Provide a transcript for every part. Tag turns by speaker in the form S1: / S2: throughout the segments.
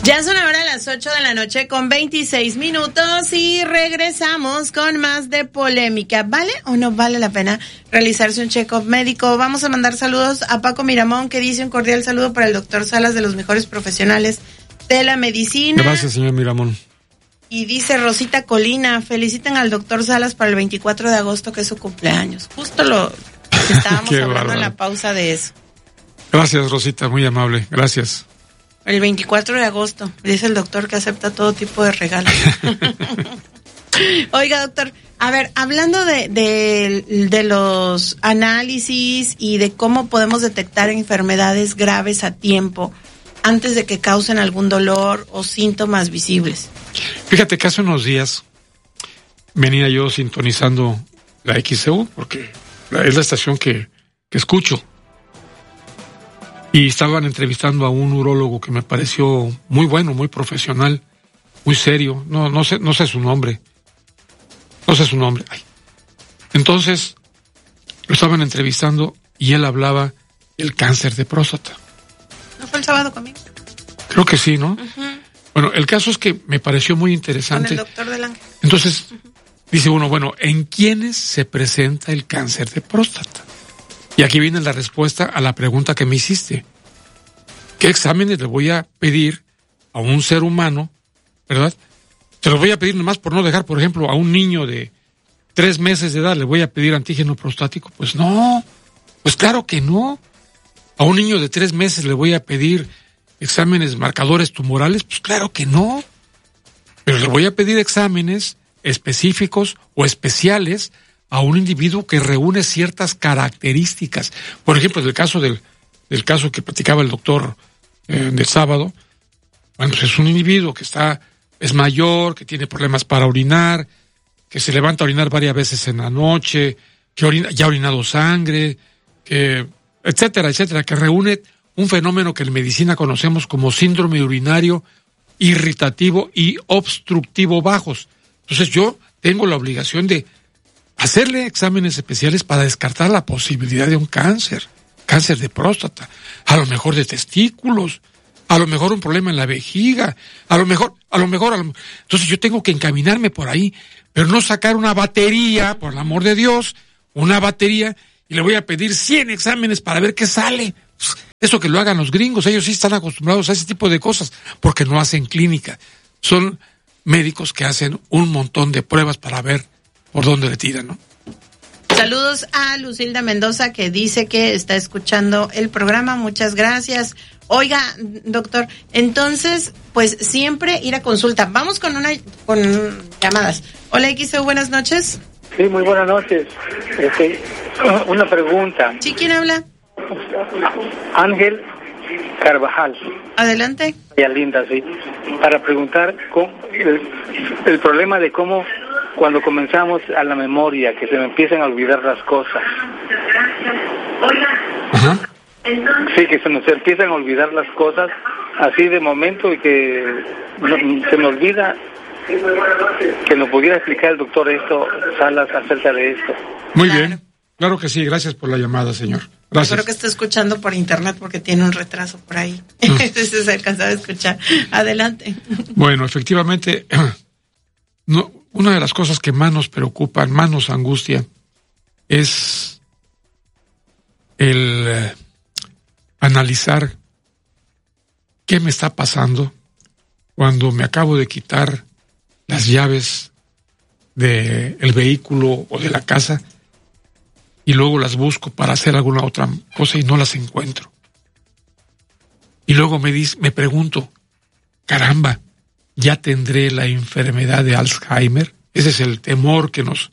S1: Ya son ahora las 8 de la noche con 26 minutos y regresamos con más de polémica. ¿Vale o no vale la pena realizarse un check-up médico? Vamos a mandar saludos a Paco Miramón, que dice un cordial saludo para el doctor Salas, de los mejores profesionales de la medicina.
S2: Gracias, señor Miramón.
S1: Y dice Rosita Colina, feliciten al doctor Salas para el 24 de agosto, que es su cumpleaños. Justo lo que estábamos hablando
S2: bárbaro.
S1: en la pausa de eso.
S2: Gracias, Rosita, muy amable. Gracias.
S1: El 24 de agosto, dice el doctor que acepta todo tipo de regalos. Oiga, doctor, a ver, hablando de los análisis y de cómo podemos detectar enfermedades graves a tiempo antes de que causen algún dolor o síntomas visibles.
S2: Fíjate que hace unos días venía yo sintonizando la XEU, porque es la estación que escucho. Y estaban entrevistando a un urólogo que me pareció muy bueno, muy profesional, muy serio. No sé su nombre. Ay. Entonces, lo estaban entrevistando y él hablaba del cáncer de próstata.
S1: ¿No fue el sábado conmigo?
S2: Creo que sí, ¿no?
S1: Uh-huh.
S2: Bueno, el caso es que me pareció muy interesante.
S1: Con el doctor del Ángel.
S2: Entonces, dice uno, bueno, ¿en quiénes se presenta el cáncer de próstata? Y aquí viene la respuesta a la pregunta que me hiciste. ¿Qué exámenes le voy a pedir a un ser humano, verdad? Te los voy a pedir nomás por no dejar, por ejemplo, a un niño de 3 meses de edad, ¿le voy a pedir antígeno prostático? Pues no, pues claro que no. A un niño de 3 meses le voy a pedir exámenes marcadores tumorales, pues claro que no. Pero le voy a pedir exámenes específicos o especiales a un individuo que reúne ciertas características. Por ejemplo, del caso que platicaba el doctor del sábado, bueno, pues es un individuo que es mayor, que tiene problemas para orinar, que se levanta a orinar varias veces en la noche, que ya ha orinado sangre, etcétera, que reúne un fenómeno que en medicina conocemos como síndrome urinario irritativo y obstructivo bajos. Entonces yo tengo la obligación de hacerle exámenes especiales para descartar la posibilidad de un cáncer de próstata, a lo mejor de testículos, a lo mejor un problema en la vejiga, a lo mejor. Entonces yo tengo que encaminarme por ahí, pero no sacar una batería, por el amor de Dios, una batería, y le voy a pedir 100 exámenes para ver qué sale. Eso que lo hagan los gringos, ellos sí están acostumbrados a ese tipo de cosas, porque no hacen clínica. Son médicos que hacen un montón de pruebas para ver por dónde le tiran, ¿no?
S1: Saludos a Lucilda Mendoza, que dice que está escuchando el programa. Muchas gracias. Oiga, doctor, entonces, pues siempre ir a consulta. Vamos con llamadas. Hola, XEU, buenas noches.
S3: Sí, muy buenas noches. Una pregunta.
S1: ¿Sí, quién habla?
S3: Ángel Carvajal.
S1: Adelante.
S3: Ya linda, sí. Para preguntar el problema de cómo cuando comenzamos a la memoria, que se me empiezan a olvidar las cosas.
S2: Ajá.
S3: Sí, que se nos empiezan a olvidar las cosas así de momento y que se me olvida. Que nos pudiera explicar el doctor Salas acerca de esto.
S2: Muy bien, claro que sí, gracias por la llamada, señor. Gracias.
S1: Creo que está escuchando por internet porque tiene un retraso por ahí. Entonces se alcanzaba a escuchar. Adelante.
S2: Bueno, efectivamente, una de las cosas que más nos preocupan, más nos angustia, es el analizar qué me está pasando cuando me acabo de quitar las llaves del vehículo o de la casa y luego las busco para hacer alguna otra cosa y no las encuentro. Y luego me pregunto, caramba, ¿ya tendré la enfermedad de Alzheimer? Ese es el temor que nos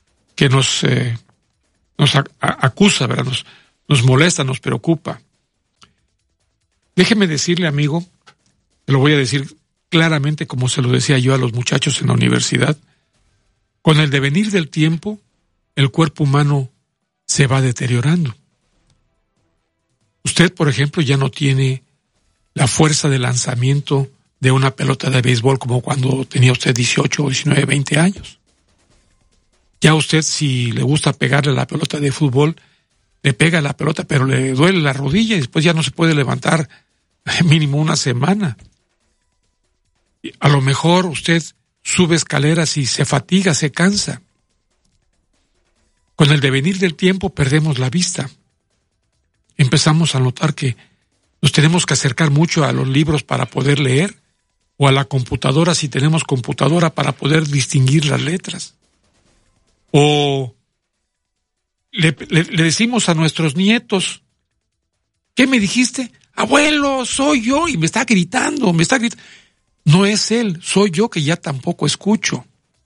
S2: acusa, ¿verdad? Nos molesta, nos preocupa. Déjeme decirle, amigo, te lo voy a decir claramente como se lo decía yo a los muchachos en la universidad, con el devenir del tiempo, el cuerpo humano se va deteriorando. Usted, por ejemplo, ya no tiene la fuerza de lanzamiento de una pelota de béisbol como cuando tenía usted 18, 19, 20 años. Ya usted, si le gusta pegarle la pelota de fútbol, le pega la pelota, pero le duele la rodilla y después ya no se puede levantar mínimo una semana. A lo mejor usted sube escaleras y se fatiga, se cansa. Con el devenir del tiempo perdemos la vista. Empezamos a notar que nos tenemos que acercar mucho a los libros para poder leer, o a la computadora si tenemos computadora para poder distinguir las letras. O le decimos a nuestros nietos, ¿qué me dijiste? Abuelo, soy yo, y me está gritando. No es él, soy yo que ya tampoco escucho.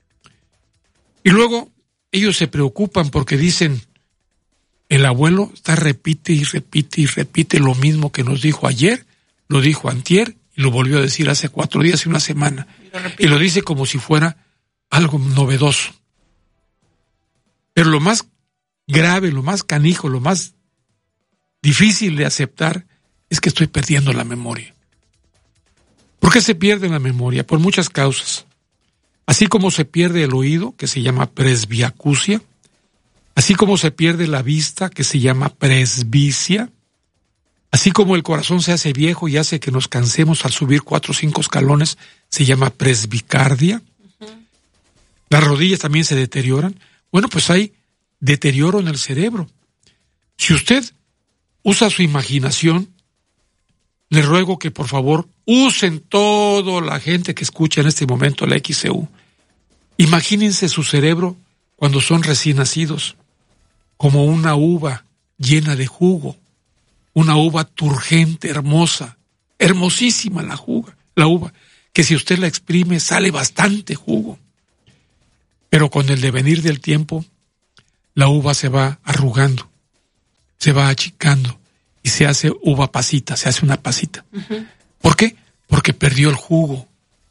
S2: Y luego ellos se preocupan porque dicen, el abuelo está repite y repite y repite lo mismo que nos dijo ayer, lo dijo antier y lo volvió a decir hace 4 días y una semana. Y lo dice como si fuera algo novedoso. Pero lo más grave, lo más canijo, lo más difícil de aceptar es que estoy perdiendo la memoria. ¿Por qué se pierde la memoria? Por muchas causas. Así como se pierde el oído, que se llama presbiacusia, así como se pierde la vista, que se llama presbicia, así como el corazón se hace viejo y hace que nos cansemos al subir 4 o 5 escalones, se llama presbicardia. Las rodillas también se deterioran. Bueno, pues hay deterioro en el cerebro. Si usted usa su imaginación, le ruego que por favor usen toda la gente que escucha en este momento la XCU. Imagínense su cerebro cuando son recién nacidos, como una uva llena de jugo, una uva turgente, hermosa, hermosísima la uva, que si usted la exprime sale bastante jugo. Pero con el devenir del tiempo, la uva se va arrugando, se va achicando y se hace uva pasita, se hace una pasita. Uh-huh. ¿Por qué? Porque perdió el jugo.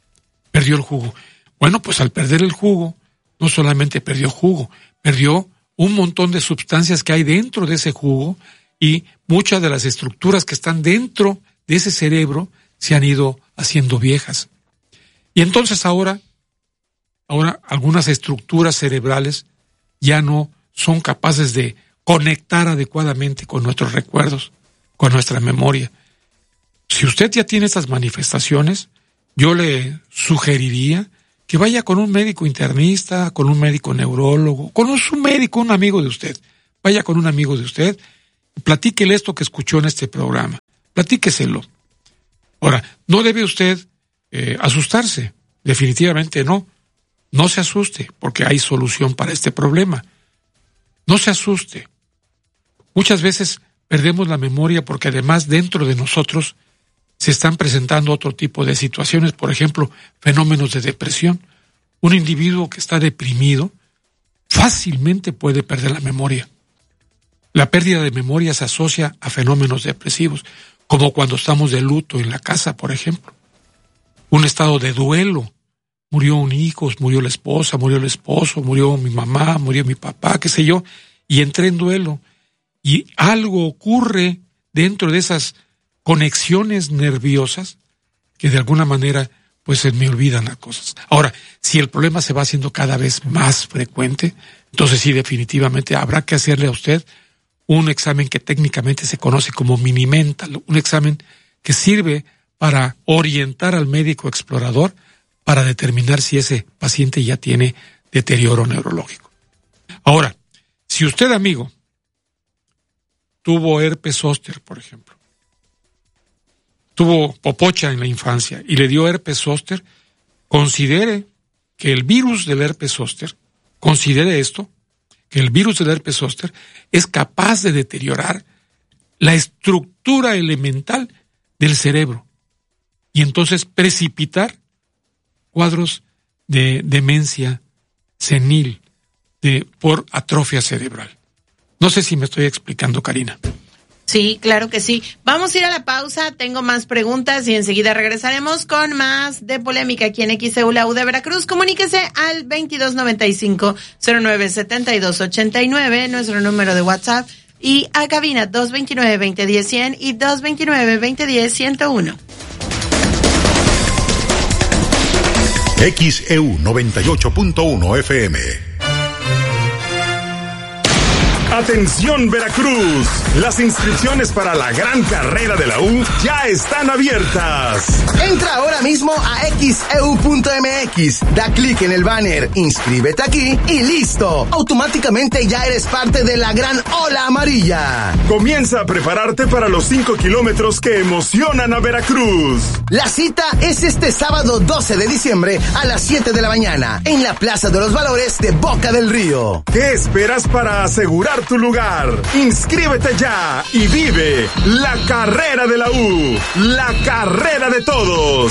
S2: Bueno, pues al perder el jugo, no solamente perdió jugo, perdió un montón de sustancias que hay dentro de ese jugo y muchas de las estructuras que están dentro de ese cerebro se han ido haciendo viejas. Y entonces ahora algunas estructuras cerebrales ya no son capaces de conectar adecuadamente con nuestros recuerdos, con nuestra memoria. Si usted ya tiene estas manifestaciones, yo le sugeriría que vaya con un médico internista, con un médico neurólogo, con un médico, un amigo de usted. Vaya con un amigo de usted, platíquele esto que escuchó en este programa, platíqueselo. Ahora, no debe usted asustarse, definitivamente no. No se asuste, porque hay solución para este problema. No se asuste. Muchas veces perdemos la memoria porque además dentro de nosotros se están presentando otro tipo de situaciones, por ejemplo, fenómenos de depresión. Un individuo que está deprimido fácilmente puede perder la memoria. La pérdida de memoria se asocia a fenómenos depresivos, como cuando estamos de luto en la casa, por ejemplo. Un estado de duelo. Murió un hijo, murió la esposa, murió el esposo, murió mi mamá, murió mi papá, qué sé yo, y entré en duelo. Y algo ocurre dentro de esas conexiones nerviosas que de alguna manera pues se me olvidan las cosas. Ahora, si el problema se va haciendo cada vez más frecuente, entonces sí, definitivamente habrá que hacerle a usted un examen que técnicamente se conoce como mini-mental, un examen que sirve para orientar al médico explorador para determinar si ese paciente ya tiene deterioro neurológico. Ahora, si usted, amigo, tuvo herpes zóster, por ejemplo, tuvo popocha en la infancia y le dio herpes zóster, considere que el virus del herpes zóster, que el virus del herpes zóster es capaz de deteriorar la estructura elemental del cerebro y entonces precipitar cuadros de demencia senil por atrofia cerebral. No sé si me estoy explicando, Karina.
S1: Sí, claro que sí. Vamos a ir a la pausa, tengo más preguntas y enseguida regresaremos con más de polémica aquí en XEU, la U de Veracruz. Comuníquese al 2295-097289, nuestro número de WhatsApp, y a cabina 229-2010-100 y 229-2010-101.
S4: XEU 98.1 FM. Atención Veracruz, las inscripciones para la gran carrera de la U ya están abiertas.
S5: Entra ahora mismo a xeu.mx, da clic en el banner, inscríbete aquí y listo. Automáticamente ya eres parte de la gran ola amarilla.
S4: Comienza a prepararte para los 5 kilómetros que emocionan a Veracruz.
S5: La cita es este sábado 12 de diciembre a las 7 de la mañana en la Plaza de los Valores de Boca del Río.
S4: ¿Qué esperas para asegurar tu lugar? Inscríbete ya y vive la carrera de la U, la carrera de todos.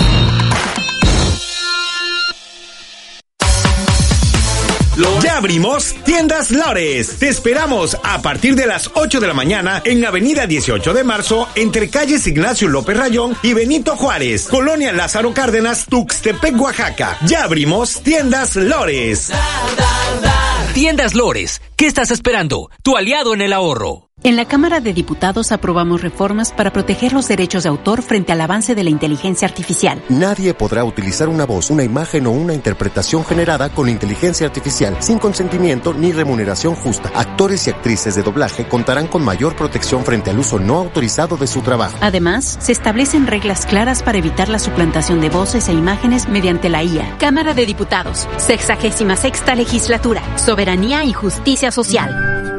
S6: Ya abrimos Tiendas Lores. Te esperamos a partir de las 8 de la mañana en Avenida 18 de Marzo, entre calles Ignacio López Rayón y Benito Juárez, Colonia Lázaro Cárdenas, Tuxtepec, Oaxaca. Ya abrimos Tiendas Lores.
S7: Tiendas Lores. ¿Qué estás esperando? Tu aliado en el ahorro.
S8: En la Cámara de Diputados aprobamos reformas para proteger los derechos de autor frente al avance de la inteligencia artificial.
S9: Nadie podrá utilizar una voz, una imagen o una interpretación generada con inteligencia artificial sin consentimiento ni remuneración justa. Actores y actrices de doblaje contarán con mayor protección frente al uso no autorizado de su trabajo.
S8: Además, se establecen reglas claras para evitar la suplantación de voces e imágenes mediante la IA.
S10: Cámara de Diputados, 66ª Legislatura, Soberanía y Justicia Social.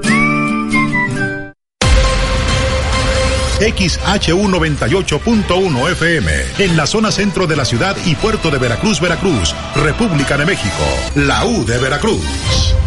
S11: XHU 98.1 FM, en la zona centro de la ciudad y puerto de Veracruz, Veracruz, República de México, la U de Veracruz.